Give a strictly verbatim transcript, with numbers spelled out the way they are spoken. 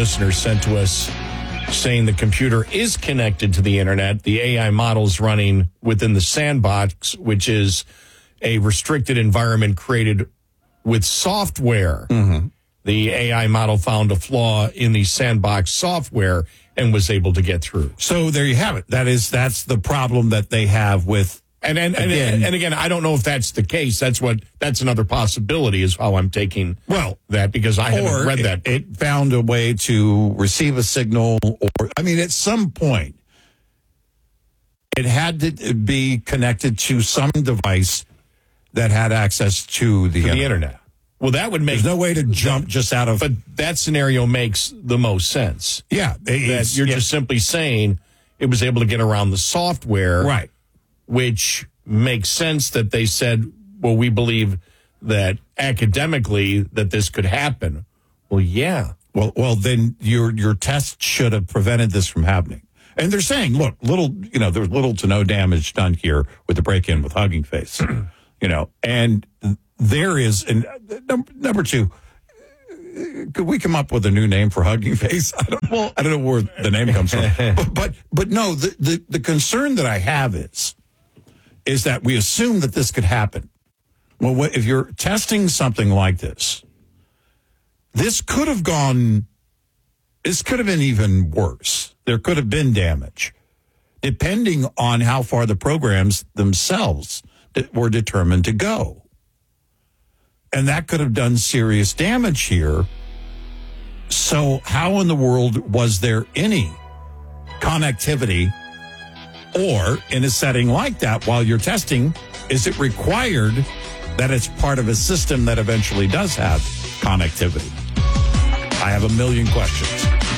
listener sent to us saying the computer is connected to the internet. The A I model's running within the sandbox, which is a restricted environment created with software. Mm-hmm. The A I model found a flaw in the sandbox software and was able to get through. So there you have it. That is, that's the problem that they have with. And and, and again, and and again, I don't know if that's the case. That's what that's another possibility is how I'm taking well that because I haven't read it, that. It found a way to receive a signal, or I mean, at some point, it had to be connected to some device that had access to the, to internet. the internet. Well, that would make There's no way to jump just out of. But that scenario makes the most sense. Yeah, that you're just simply saying it was able to get around the software, right? Which makes sense that they said, well, we believe that academically that this could happen. Well, yeah. Well, well, then your your test should have prevented this from happening. And they're saying, look, little, you know, there's little to no damage done here with the break-in with Hugging Face, you know, and there is, and number, number two, could we come up with a new name for Hugging Face? I don't, well, I don't know where the name comes from, but, but, but no, the, the, the concern that I have is, is that we assume that this could happen. Well, if you're testing something like this, this could have gone, this could have been even worse. There could have been damage, depending on how far the programs themselves were determined to go. And that could have done serious damage here. So how in the world was there any connectivity? Or in a setting like that, while you're testing, is it required that it's part of a system that eventually does have connectivity? I have a million questions.